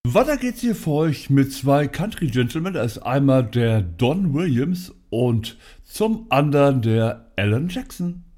Weiter geht's hier für euch mit zwei Country Gentlemen. Da ist einmal der Don Williams und zum anderen der Alan Jackson.